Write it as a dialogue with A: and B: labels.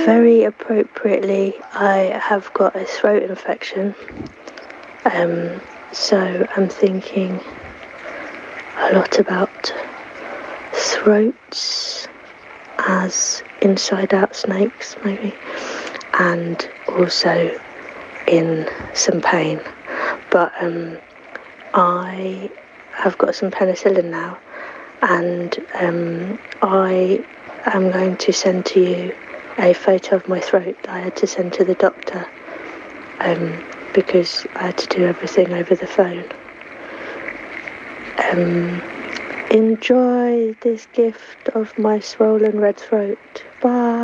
A: Very appropriately, I have got a throat infection. So I'm thinking a lot about throats as inside-out snakes, maybe, and also in some pain. But I have got some penicillin now, and I am going to send to you a photo of my throat that I had to send to the doctor because I had to do everything over the phone. Enjoy this gift of my swollen red throat. Bye.